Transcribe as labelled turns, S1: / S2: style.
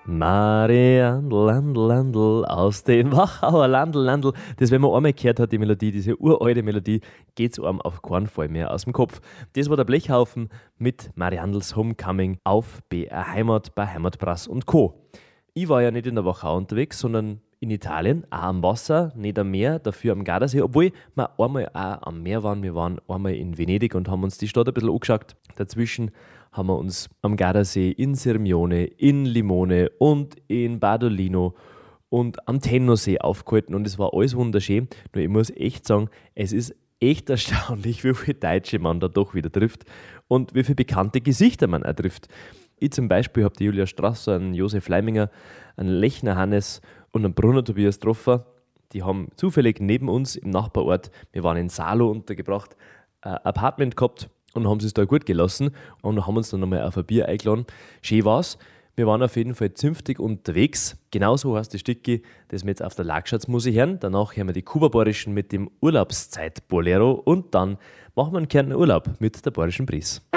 S1: Mariandl, Landl, Landl, aus dem Wachauer Landl, Landl. Das, wenn man einmal gehört hat, die Melodie, diese uralte Melodie, geht's einem auf keinen Fall mehr aus dem Kopf. Das war der Blechhaufen mit Mariandls Homecoming auf BR Heimat bei Heimatbrass und Co. Ich war ja nicht in der Wachau unterwegs, sondern in Italien, auch am Wasser, nicht am Meer, dafür am Gardasee, obwohl wir einmal auch am Meer waren. Wir waren einmal in Venedig und haben uns die Stadt ein bisschen angeschaut. Dazwischen haben wir uns am Gardasee in Sirmione, in Limone und in Badolino und am Tennosee aufgehalten und es war alles wunderschön. Nur ich muss echt sagen, es ist echt erstaunlich, wie viele Deutsche man da doch wieder trifft und wie viele bekannte Gesichter man auch trifft. Ich zum Beispiel habe die Julia Strasser, einen Josef Leiminger, einen Lechner Hannes und einen Brunner Tobias Troffer. Die haben zufällig neben uns im Nachbarort, wir waren in Salo untergebracht, ein Apartment gehabt und haben es da gut gelassen und haben uns dann nochmal auf ein Bier eingeladen. Schön war's. Wir waren auf jeden Fall zünftig unterwegs. Genauso heißt das Stücki, das wir jetzt auf der Lagschatz-Musik hören. Danach hören wir die Kuba-Bayerischen mit dem Urlaubszeit-Bolero und dann machen wir einen Kärntner Urlaub mit der Bayerischen Bries.